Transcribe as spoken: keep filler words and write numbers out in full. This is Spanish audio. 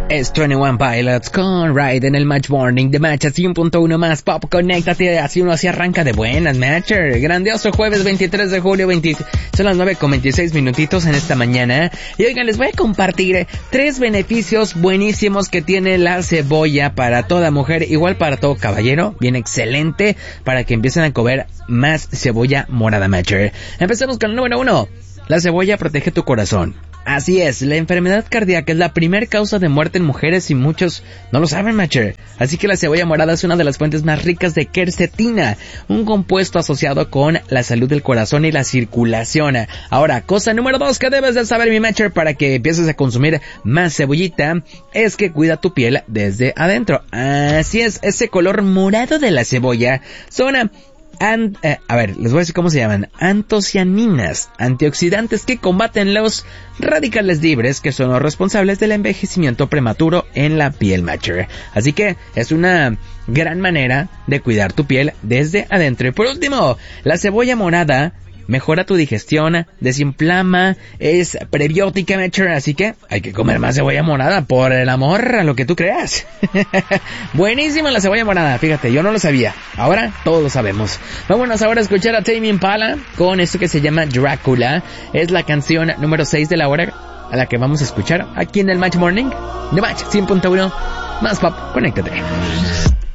Es veintiuno Pilots con Ride en el Match Morning de Match cien punto uno más Pop. Conéctate, así uno así arranca de buenas, Matcher. Grandioso jueves veintitrés de julio, veinte, son las nueve con veintiséis minutitos en esta mañana. Y oigan, les voy a compartir tres beneficios buenísimos que tiene la cebolla para toda mujer, igual para todo caballero. Bien excelente para que empiecen a comer más cebolla morada, Matcher. Empecemos con el número uno. La cebolla protege tu corazón. Así es, la enfermedad cardíaca es la primer causa de muerte en mujeres y muchos no lo saben, Matcher. Así que la cebolla morada es una de las fuentes más ricas de quercetina, un compuesto asociado con la salud del corazón y la circulación. Ahora, cosa número dos que debes de saber, mi Matcher, para que empieces a consumir más cebollita, es que cuida tu piel desde adentro. Así es, ese color morado de la cebolla son... And, eh, a ver, les voy a decir cómo se llaman. Antocianinas, antioxidantes que combaten los radicales libres, que son los responsables del envejecimiento prematuro en la piel, Matcher. Así que es una gran manera de cuidar tu piel desde adentro. Y por último, la cebolla morada mejora tu digestión, desinflama, es prebiótica, Matcher, así que hay que comer más cebolla morada, por el amor a lo que tú creas. Buenísima la cebolla morada, fíjate, yo no lo sabía, ahora todos lo sabemos. Vámonos ahora a escuchar a Tame Impala con esto que se llama Drácula. Es la canción número seis de la hora a la que vamos a escuchar aquí en el Match Morning de Match cien punto uno más Pop. Conéctate.